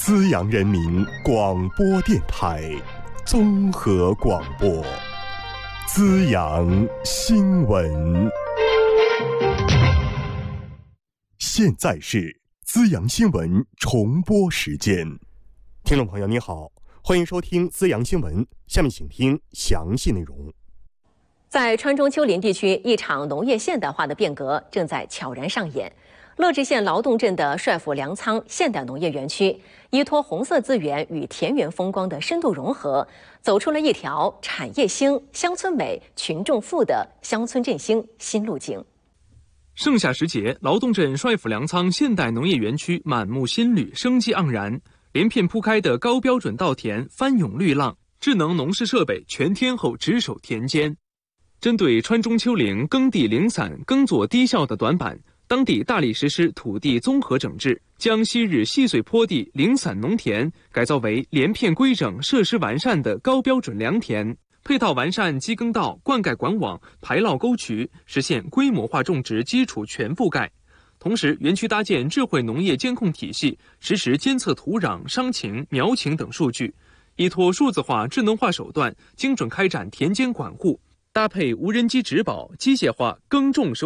资阳人民广播电台综合广播，资阳新闻。现在是资阳新闻重播时间。听众朋友您好，欢迎收听资阳新闻，下面请听详细内容。 在川中丘陵地区，一场农业现代化的变革正在悄然上演。乐至县劳动镇的帅府粮仓现代农业园区，依托红色资源与田园风光的深度融合，走出了一条产业兴、乡村美、群众富的乡村振兴新路径。 盛夏时节，劳动镇帅府粮仓现代农业园区满目新绿，生机盎然。连片铺开的高标准稻田翻涌绿浪，智能农事设备全天候值守田间。针对川中丘陵耕地零散、耕作低效的短板，当地大力实施土地综合整治，将昔日细碎坡地、零散农田改造为连片规整、设施完善的高标准良田，配套完善机耕道、灌溉管网、排涝沟渠，实现规模化种植基础全覆盖。同时，园区搭建智慧农业监控体系，实时监测土壤、伤情、苗情等数据，依托数字化、智能化手段，精准开展田间管护，搭配无人机植保、机械化耕种收